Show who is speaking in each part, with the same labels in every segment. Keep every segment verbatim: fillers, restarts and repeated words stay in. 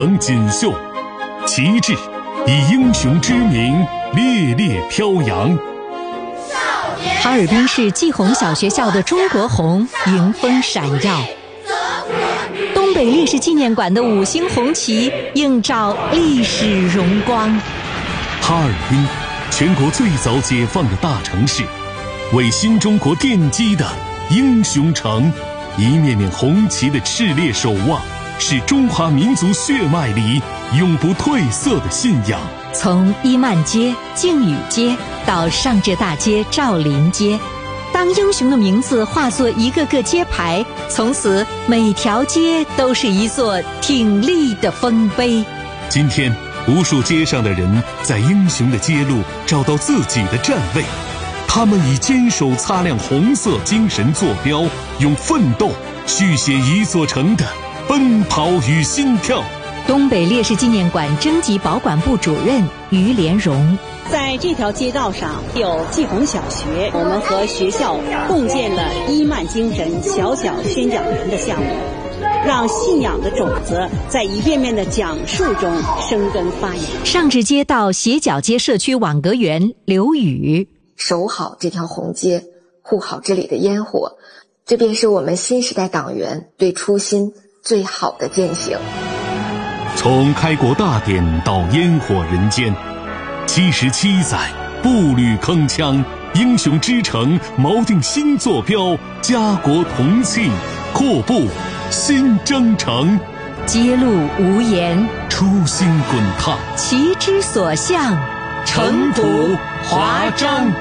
Speaker 1: 等锦绣，旗帜以英雄之名烈烈飘扬。
Speaker 2: 哈尔滨市季红小学校的中国红迎风闪耀，东北烈士纪念馆的五星红旗映照历史荣光。
Speaker 1: 哈尔滨，全国最早解放的大城市，为新中国奠基的英雄城，一面面红旗的炽烈守望，是中华民族血脉里永不褪色的信仰。
Speaker 2: 从伊曼街、靖宇街到上浙大街、赵林街，当英雄的名字化作一个个街牌，从此每条街都是一座挺立的丰碑。
Speaker 1: 今天，无数街上的人在英雄的街路找到自己的站位，他们以坚守擦亮红色精神坐标，用奋斗续写一座城的奔跑与心跳。
Speaker 2: 东北烈士纪念馆征集保管部主任于连荣，
Speaker 3: 在这条街道上有季红小学，我们和学校共建了伊曼精神小小宣讲员的项目，让信仰的种子在一遍遍的讲述中生根发芽。
Speaker 2: 上至街道斜角街社区网格员刘宇，
Speaker 4: 守好这条红街，护好这里的烟火，这便是我们新时代党员对初心最好的践行。
Speaker 1: 从开国大典到烟火人间，七十七载步履铿锵，英雄之城锚定新坐标，家国同庆，阔步新征程。
Speaker 2: 街路无言，
Speaker 1: 初心滚烫，
Speaker 2: 旗之所向，
Speaker 1: 城土华章。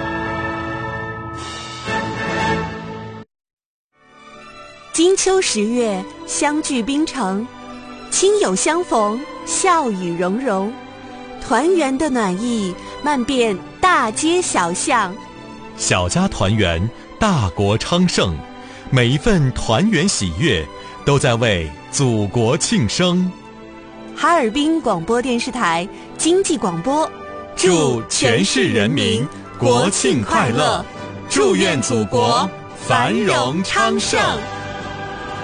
Speaker 5: 金秋十月，相聚滨城，亲友相逢，笑语融融，团圆的暖意漫遍大街小巷。
Speaker 6: 小家团圆，大国昌盛，每一份团圆喜悦都在为祖国庆生。
Speaker 5: 哈尔滨广播电视台经济广播，
Speaker 6: 祝全市人民国庆快乐，祝愿祖国繁荣昌盛。